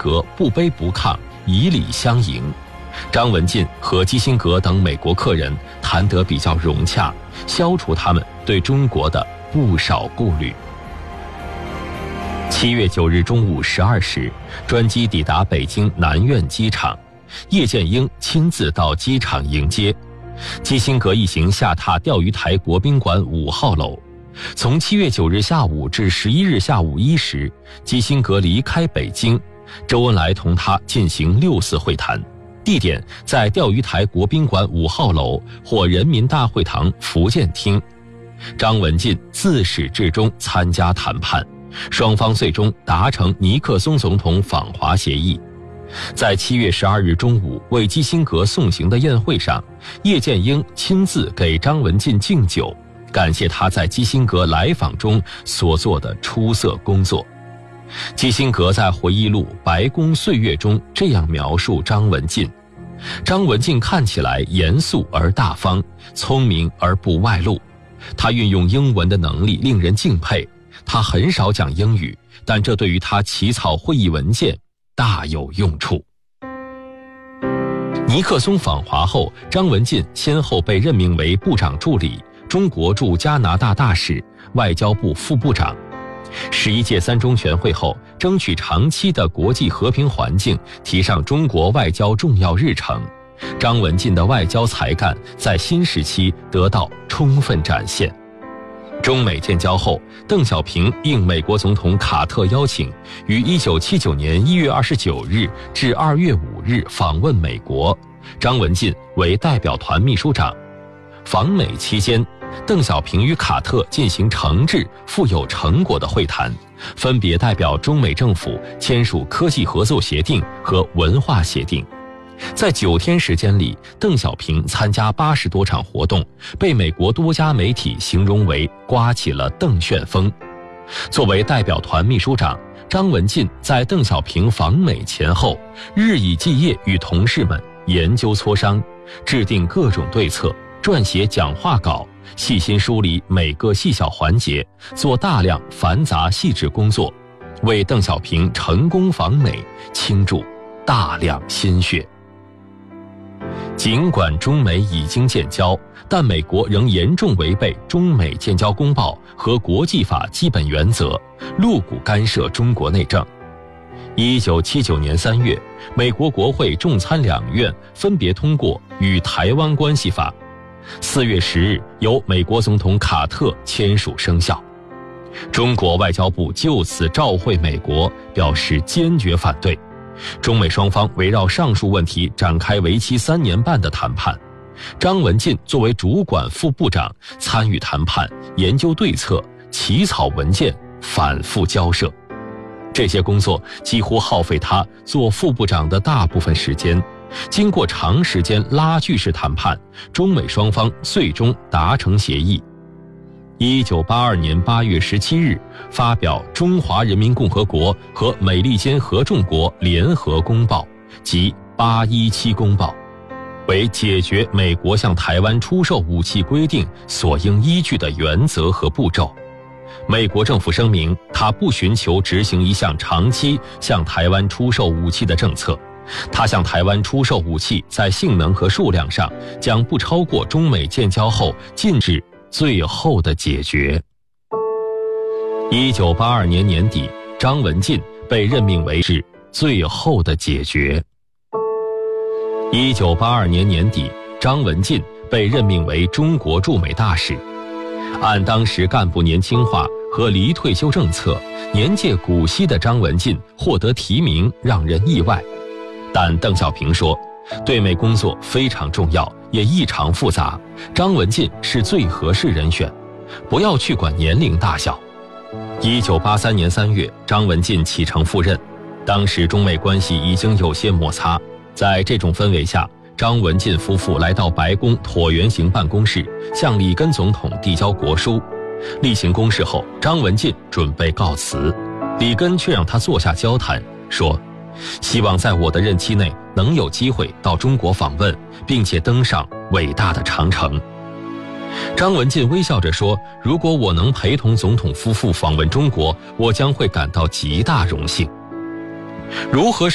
阁不卑不亢，以礼相迎。张文进和基辛格等美国客人谈得比较融洽，消除他们对中国的不少顾虑。7月9日中午12时，专机抵达北京南苑机场，叶剑英亲自到机场迎接。基辛格一行下榻钓鱼台国宾馆5号楼。从7月9日下午至11日下午1时，基辛格离开北京，周恩来同他进行6次会谈，地点在钓鱼台国宾馆5号楼或人民大会堂福建厅。张文进自始至终参加谈判，双方最终达成尼克松总统访华协议。在7月12日中午为基辛格送行的宴会上，叶剑英亲自给张文进敬酒，感谢他在基辛格来访中所做的出色工作。基辛格在回忆录《白宫岁月》中这样描述张文进：张文进看起来严肃而大方，聪明而不外露。他运用英文的能力令人敬佩，他很少讲英语，但这对于他起草会议文件大有用处。尼克松访华后，张文进先后被任命为部长助理、中国驻加拿大大使、外交部副部长。11届3中全会后，争取长期的国际和平环境提上中国外交重要日程。张文进的外交才干在新时期得到充分展现。中美建交后，邓小平应美国总统卡特邀请，于1979年1月29日至2月5日访问美国，张文进为代表团秘书长。访美期间，邓小平与卡特进行诚挚、富有成果的会谈，分别代表中美政府签署科技合作协定和文化协定。在9天时间里，邓小平参加80多场活动，被美国多家媒体形容为刮起了邓旋风。作为代表团秘书长，张文进在邓小平访美前后，日以继夜与同事们研究磋商，制定各种对策，撰写讲话稿，细心梳理每个细小环节，做大量繁杂细致工作，为邓小平成功访美倾注大量心血。尽管中美已经建交，但美国仍严重违背中美建交公报和国际法基本原则，露骨干涉中国内政。1979年3月，美国国会众参两院分别通过《与台湾关系法》，4月10日由美国总统卡特签署生效。中国外交部就此召会美国，表示坚决反对。中美双方围绕上述问题展开为期3年半的谈判。张文进作为主管副部长，参与谈判，研究对策，起草文件，反复交涉。这些工作几乎耗费他做副部长的大部分时间。经过长时间拉锯式谈判，中美双方最终达成协议。1982年8月17日发表《中华人民共和国和美利坚合众国联合公报》及817公报，为解决美国向台湾出售武器规定所应依据的原则和步骤。美国政府声明，他不寻求执行一项长期向台湾出售武器的政策，他向台湾出售武器在性能和数量上将不超过中美建交后禁止最后的解决。1982年年底，张文进被任命为是最后的解决。1982年年底，张文进被任命为中国驻美大使。按当时干部年轻化和离退休政策，年届古稀的张文进获得提名让人意外。但邓小平说，对美工作非常重要，也异常复杂，张文进是最合适人选，不要去管年龄大小。1983年3月，张文进启程赴任，当时中美关系已经有些摩擦，在这种氛围下，张文进夫妇来到白宫椭圆形办公室，向里根总统递交国书。例行公事后，张文进准备告辞，里根却让他坐下交谈，说希望在我的任期内能有机会到中国访问，并且登上伟大的长城。张文进微笑着说，如果我能陪同总统夫妇访问中国，我将会感到极大荣幸。如何